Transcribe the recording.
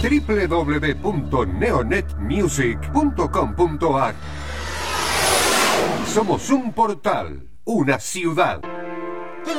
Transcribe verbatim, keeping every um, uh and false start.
doble u doble u doble u punto neonet music punto com punto a r. Somos un portal, una ciudad.